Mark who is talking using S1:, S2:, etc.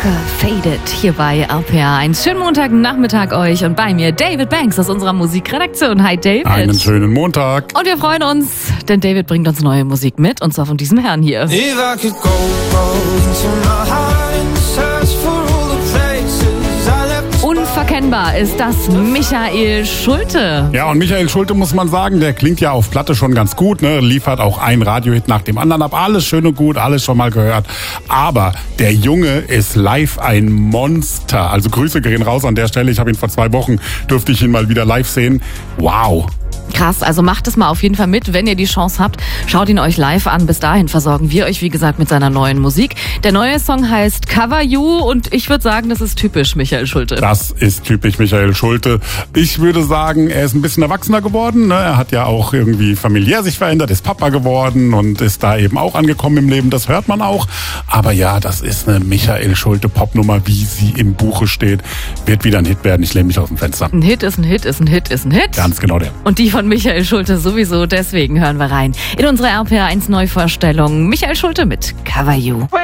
S1: Faded hier bei RPA 1. Schönen Montagnachmittag euch und bei mir David Banks aus unserer Musikredaktion. Hi David.
S2: Einen schönen Montag.
S1: Und wir freuen uns, denn David bringt uns neue Musik mit, und zwar von diesem Herrn hier. Unverkennbar ist das Michael Schulte.
S2: Ja, und Michael Schulte, muss man sagen, der klingt ja auf Platte schon ganz gut, ne? Liefert auch ein Radiohit nach dem anderen ab. Alles schön und gut, alles schon mal gehört. Aber der Junge ist live ein Monster. Also Grüße gehen raus an der Stelle. Ich habe ihn vor 2 Wochen, durfte ich ihn mal wieder live sehen. Wow.
S1: Krass, also macht es mal auf jeden Fall mit, wenn ihr die Chance habt. Schaut ihn euch live an. Bis dahin versorgen wir euch, wie gesagt, mit seiner neuen Musik. Der neue Song heißt Cover You und ich würde sagen, das ist typisch Michael Schulte.
S2: Das ist typisch Michael Schulte. Ich würde sagen, er ist ein bisschen erwachsener geworden, ne? Er hat ja auch irgendwie familiär sich verändert, ist Papa geworden und ist da eben auch angekommen im Leben. Das hört man auch. Aber ja, das ist eine Michael Schulte Popnummer, wie sie im Buche steht. Wird wieder ein Hit werden. Ich lehne mich aus dem Fenster.
S1: Ein Hit ist ein Hit, ist ein Hit, ist ein Hit.
S2: Ganz genau der.
S1: Und die von Michael Schulte sowieso, deswegen hören wir rein in unsere RPA 1 Neuvorstellung. Michael Schulte mit Cover You.